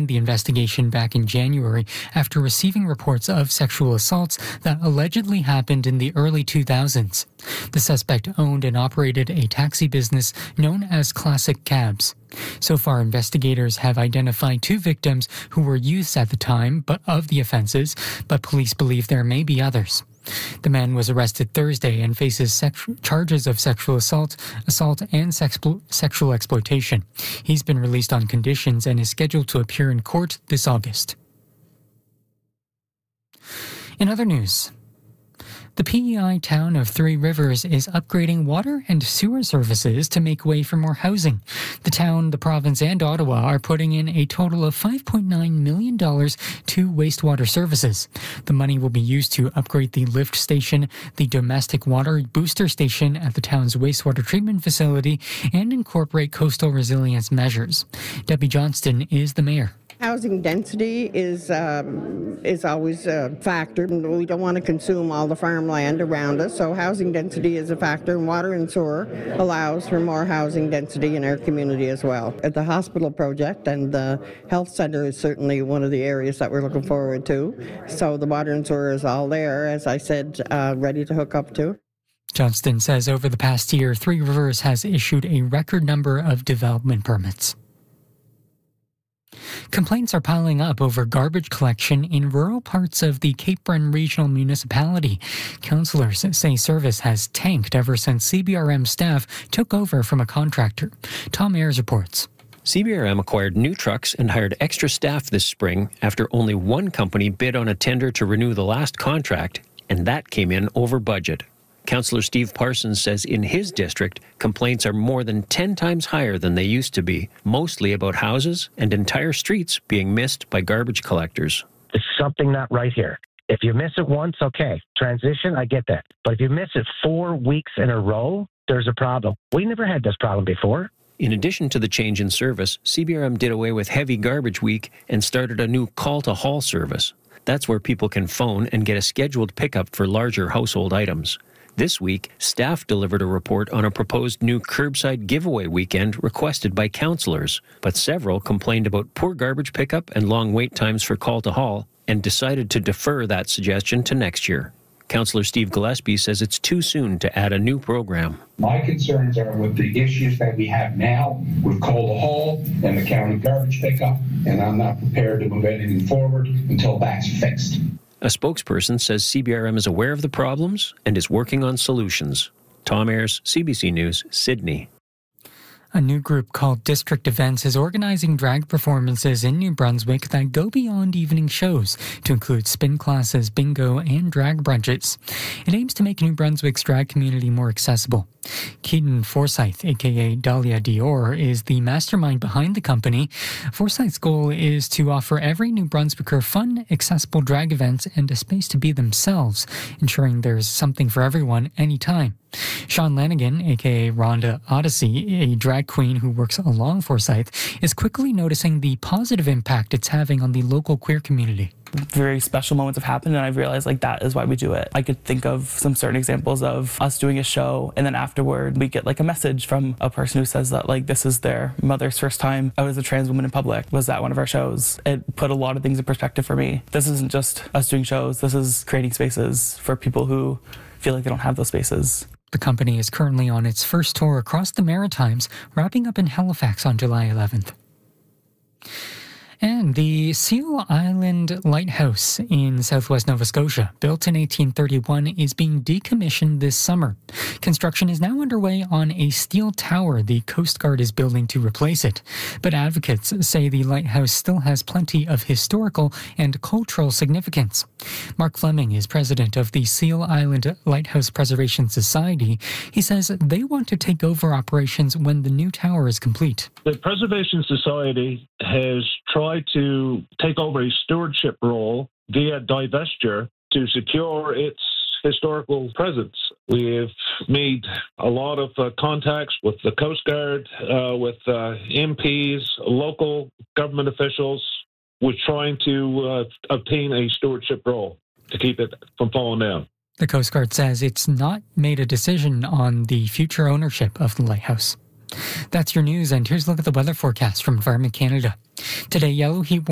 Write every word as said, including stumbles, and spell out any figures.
began the investigation back in January after receiving reports of sexual assaults that allegedly happened in the early two thousands. The suspect owned and operated a taxi business known as Classic Cabs. So far, investigators have identified two victims who were youths at the time but of the offenses, but police believe there may be others. The man was arrested Thursday and faces sex- charges of sexual assault, assault and sex- sexual exploitation. He's been released on conditions and is scheduled to appear in court this August. In other news, the P E I town of Three Rivers is upgrading water and sewer services to make way for more housing. The town, the province, and Ottawa are putting in a total of five point nine million dollars to wastewater services. The money will be used to upgrade the lift station, the domestic water booster station at the town's wastewater treatment facility, and incorporate coastal resilience measures. Debbie Johnston is the mayor. Housing density is um, is always a factor. We don't want to consume all the farmland around us, so housing density is a factor, and water and sewer allows for more housing density in our community as well. At the hospital project and the health center is certainly one of the areas that we're looking forward to. So the water and sewer is all there, as I said, uh, ready to hook up to. Johnston says over the past year, Three Rivers has issued a record number of development permits. Complaints are piling up over garbage collection in rural parts of the Cape Breton Regional Municipality. Councillors say service has tanked ever since C B R M staff took over from a contractor. Tom Ayers reports. C B R M acquired new trucks and hired extra staff this spring after only one company bid on a tender to renew the last contract, and that came in over budget. Councillor Steve Parsons says in his district, complaints are more than ten times higher than they used to be, mostly about houses and entire streets being missed by garbage collectors. There's something not right here. If you miss it once, okay. Transition, I get that. But if you miss it four weeks in a row, there's a problem. We never had this problem before. In addition to the change in service, C B R M did away with Heavy Garbage Week and started a new call-to-haul service. That's where people can phone and get a scheduled pickup for larger household items. This week, staff delivered a report on a proposed new curbside giveaway weekend requested by councillors, but several complained about poor garbage pickup and long wait times for call to haul and decided to defer that suggestion to next year. Councillor Steve Gillespie says it's too soon to add a new program. My concerns are with the issues that we have now with call to haul and the county garbage pickup, and I'm not prepared to move anything forward until that's fixed. A spokesperson says C B R M is aware of the problems and is working on solutions. Tom Ayers, C B C News, Sydney. A new group called District Events is organizing drag performances in New Brunswick that go beyond evening shows to include spin classes, bingo, and drag brunches. It aims to make New Brunswick's drag community more accessible. Keaton Forsyth, aka Dahlia Dior, is the mastermind behind the company. Forsyth's goal is to offer every New Brunswicker fun, accessible drag events and a space to be themselves, ensuring there's something for everyone anytime. Sean Lanigan, aka Rhonda Odyssey, a drag queen who works along Forsyth, is quickly noticing the positive impact it's having on the local queer community. Very special moments have happened, and I've realized like that is why we do it. I could think of some certain examples of us doing a show, and then afterward we get like a message from a person who says that like this is their mother's first time out as a trans woman in public was at one of our shows. It put a lot of things in perspective for me. This isn't just us doing shows, this is creating spaces for people who feel like they don't have those spaces. The company is currently on its first tour across the Maritimes, wrapping up in Halifax on July eleventh. And the Seal Island Lighthouse in southwest Nova Scotia, built in eighteen thirty-one, is being decommissioned this summer. Construction is now underway on a steel tower the Coast Guard is building to replace it. But advocates say the lighthouse still has plenty of historical and cultural significance. Mark Fleming is president of the Seal Island Lighthouse Preservation Society. He says they want to take over operations when the new tower is complete. The Preservation Society has tried to take over a stewardship role via divestiture to secure its historical presence. We have made a lot of uh, contacts with the Coast Guard, uh, with uh, M Ps, local government officials. We're trying to uh, obtain a stewardship role to keep it from falling down. The Coast Guard says it's not made a decision on the future ownership of the lighthouse. That's your news, and here's a look at the weather forecast from Environment Canada. Today, yellow heat